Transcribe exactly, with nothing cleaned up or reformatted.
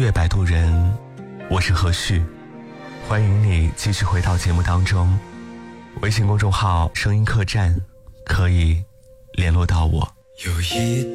乐摆渡人，我是何旭，欢迎你继续回到节目当中。微信公众号声音客栈可以联络到我。 有一